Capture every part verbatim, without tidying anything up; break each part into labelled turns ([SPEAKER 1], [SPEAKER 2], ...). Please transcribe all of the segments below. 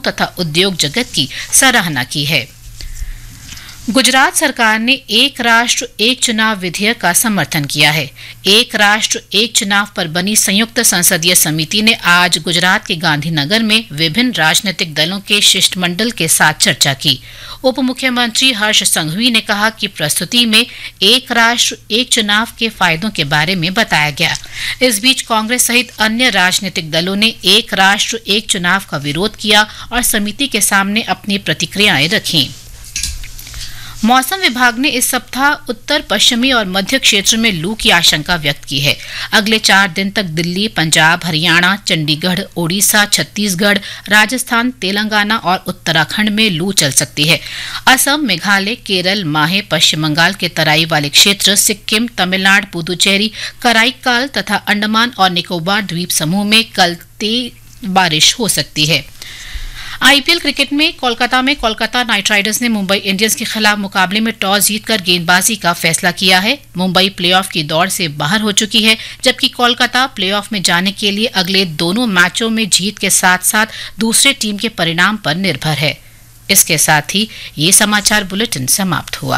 [SPEAKER 1] तथा उद्योग जगत की सराहना की है। गुजरात सरकार ने एक राष्ट्र एक चुनाव विधेयक का समर्थन किया है। एक राष्ट्र एक चुनाव पर बनी संयुक्त संसदीय समिति ने आज गुजरात के गांधीनगर में विभिन्न राजनीतिक दलों के शिष्टमंडल के साथ चर्चा की। उप मुख्यमंत्री हर्ष संघवी ने कहा कि प्रस्तुति में एक राष्ट्र एक चुनाव के फायदों के बारे में बताया गया। इस बीच कांग्रेस सहित अन्य राजनीतिक दलों ने एक राष्ट्र एक चुनाव का विरोध किया और समिति के सामने अपनी प्रतिक्रियाएं रखीं। मौसम विभाग ने इस सप्ताह उत्तर पश्चिमी और मध्य क्षेत्र में लू की आशंका व्यक्त की है। अगले चार दिन तक दिल्ली, पंजाब, हरियाणा, चंडीगढ़, ओडिशा, छत्तीसगढ़, राजस्थान, तेलंगाना और उत्तराखंड में लू चल सकती है। असम, मेघालय, केरल, माहे, पश्चिम बंगाल के तराई वाले क्षेत्र, सिक्किम, तमिलनाडु, पुदुचेरी, कराईकाल तथा अंडमान और निकोबार द्वीप समूह में कल तेज बारिश हो सकती है। आईपीएल क्रिकेट में कोलकाता में कोलकाता नाइट राइडर्स ने मुंबई इंडियंस के खिलाफ मुकाबले में टॉस जीतकर गेंदबाजी का फैसला किया है। मुंबई प्लेऑफ की दौड़ से बाहर हो चुकी है, जबकि कोलकाता प्लेऑफ में जाने के लिए अगले दोनों मैचों में जीत के साथ साथ दूसरे टीम के परिणाम पर निर्भर है। इसके साथ ही ये समाचार बुलेटिन समाप्त हुआ।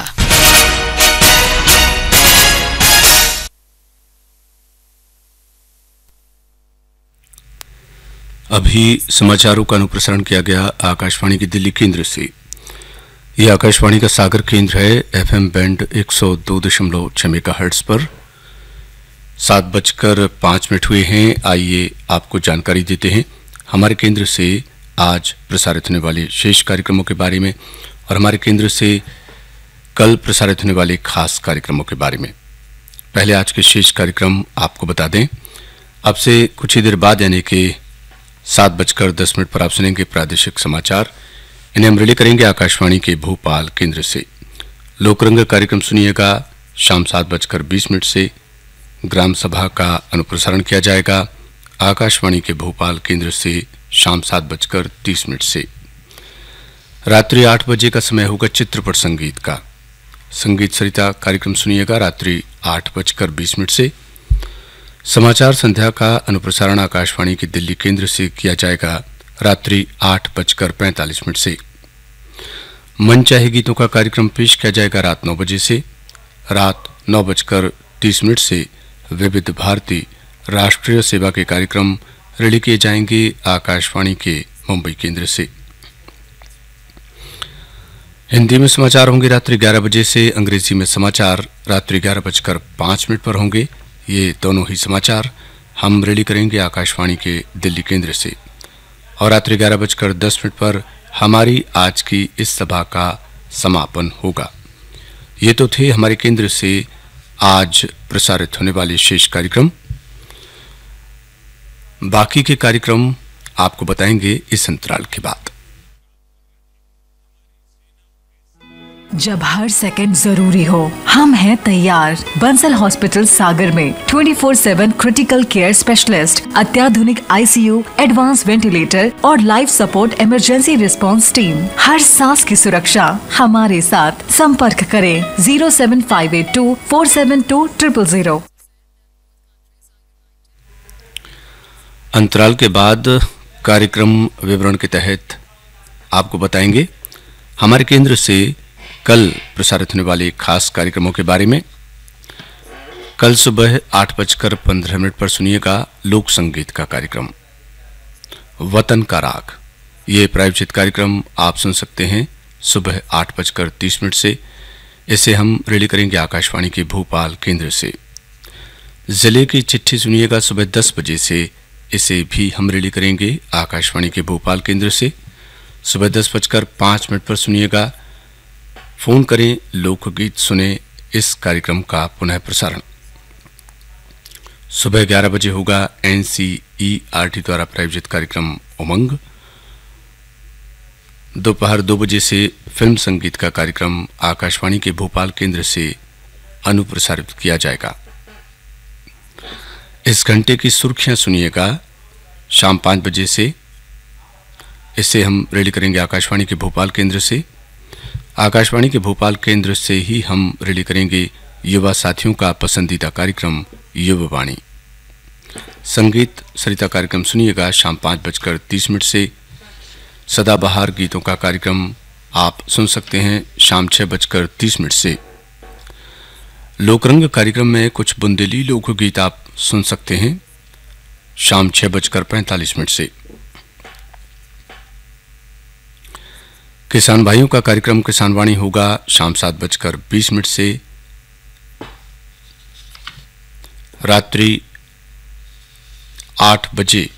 [SPEAKER 2] अभी समाचारों का अनुप्रसारण किया गया आकाशवाणी की दिल्ली केंद्र से। यह आकाशवाणी का सागर केंद्र है। एफएम बैंड एक सौ दो दशमलव छह मेगाहर्ट्ज पर सात बजकर पाँच मिनट हुए हैं। आइए आपको जानकारी देते हैं हमारे केंद्र से आज प्रसारित होने वाले शेष कार्यक्रमों के बारे में और हमारे केंद्र से कल प्रसारित होने वाले खास कार्यक्रमों के बारे में। पहले आज के शेष कार्यक्रम आपको बता दें। अब से कुछ ही देर बाद यानी कि सात बजकर दस मिनट पर आप सुनेंगे प्रादेशिक समाचार। इन्हें हम रिले करेंगे आकाशवाणी के भोपाल केंद्र से। लोकरंग कार्यक्रम सुनिएगा शाम सात बजकर बीस मिनट से। ग्राम सभा का अनुप्रसारण किया जाएगा आकाशवाणी के भोपाल केंद्र से शाम सात बजकर तीस मिनट से। रात्रि आठ बजे का समय होगा चित्रपट संगीत का। संगीत सरिता कार्यक्रम सुनिएगा रात्रि आठ बजकर बीस मिनट से। समाचार संध्या का अनुप्रसारण आकाशवाणी के दिल्ली केंद्र से किया जाएगा रात्रि आठ बजकर पैंतालीस मिनट से। मन चाहे गीतों का कार्यक्रम पेश किया जाएगा रात नौ बजे से। रात नौ बजकर तीस मिनट से विविध भारती राष्ट्रीय सेवा के कार्यक्रम रिले किए जाएंगे आकाशवाणी के मुंबई केंद्र से। हिंदी में समाचार होंगे रात्रि ग्यारह बजे से। अंग्रेजी में समाचार रात्रि ग्यारह बजकर पाँच मिनट पर होंगे। ये दोनों ही समाचार हम रिले करेंगे आकाशवाणी के दिल्ली केंद्र से। और रात्रि ग्यारह बजकर दस मिनट पर हमारी आज की इस सभा का समापन होगा। ये तो थे हमारे केंद्र से आज प्रसारित होने वाले शेष कार्यक्रम। बाकी के कार्यक्रम आपको बताएंगे इस अंतराल के बाद।
[SPEAKER 3] जब हर सेकंड जरूरी हो, हम हैं तैयार। बंसल हॉस्पिटल सागर में चौबीस सात क्रिटिकल केयर स्पेशलिस्ट, अत्याधुनिक आईसीयू, एडवांस वेंटिलेटर और life support emergency response team. हर सांस की सुरक्षा हमारे साथ। संपर्क करें zero seven five eight to four seven to triple zero.
[SPEAKER 2] अंतराल के बाद कार्यक्रम विवरण के तहत आपको बताएंगे हमारे केंद्र से कल प्रसारित होने वाले खास कार्यक्रमों के बारे में। कल सुबह आठ बजकर पंद्रह मिनट पर सुनिएगा लोक संगीत का कार्यक्रम वतन का राग। ये प्रायोजित कार्यक्रम आप सुन सकते हैं सुबह आठ बजकर तीस मिनट से। इसे हम रिले करेंगे आकाशवाणी के भोपाल केंद्र से। जिले की चिट्ठी सुनिएगा सुबह दस बजे से। इसे भी हम रिले करेंगे आकाशवाणी के भोपाल केंद्र से। सुबह दस बजकर पाँच मिनट पर सुनिएगा फोन करें लोकगीत सुने। इस कार्यक्रम का पुनः प्रसारण सुबह ग्यारह बजे होगा एनसीईआरटी द्वारा प्रायोजित कार्यक्रम उमंग। दोपहर दो बजे से फिल्म संगीत का कार्यक्रम आकाशवाणी के भोपाल केंद्र से अनुप्रसारित किया जाएगा। इस घंटे की सुर्खियां सुनिएगा शाम पाँच बजे से। इसे हम रिले करेंगे आकाशवाणी के भोपाल केंद्र से। आकाशवाणी के भोपाल केंद्र से ही हम रिले करेंगे युवा साथियों का पसंदीदा कार्यक्रम युववाणी। संगीत सरिता कार्यक्रम सुनिएगा शाम पाँच बजकर तीस मिनट से। सदाबहार गीतों का कार्यक्रम आप सुन सकते हैं शाम छह बजकर तीस मिनट से। लोकरंग कार्यक्रम में कुछ बुंदेली लोकगीत आप सुन सकते हैं शाम छह बजकर पैंतालीस मिनट से। किसान भाइयों का कार्यक्रम किसान वाणी होगा शाम सात बजकर बीस मिनट से। रात्रि आठ बजे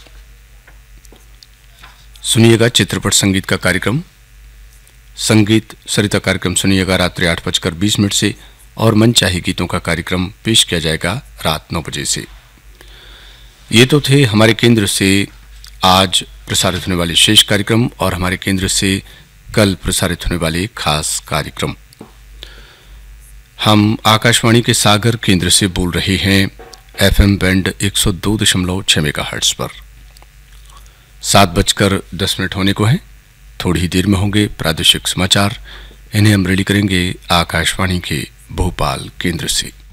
[SPEAKER 2] सुनिएगा चित्रपट संगीत का कार्यक्रम। संगीत सरिता कार्यक्रम सुनिएगा रात्रि आठ बजकर बीस मिनट से और मनचाही गीतों का कार्यक्रम पेश किया जाएगा रात नौ बजे से। ये तो थे हमारे केंद्र से आज प्रसारित होने वाले शेष कार्यक्रम और हमारे केंद्र से कल प्रसारित होने वाले खास कार्यक्रम। हम आकाशवाणी के सागर केंद्र से बोल रहे हैं एफएम बैंड एक सौ दो दशमलव छह मेगाहर्ट्ज पर। सात बजकर दस मिनट होने को है। थोड़ी ही देर में होंगे प्रादेशिक समाचार। इन्हें हम रेडी करेंगे आकाशवाणी के भोपाल केंद्र से।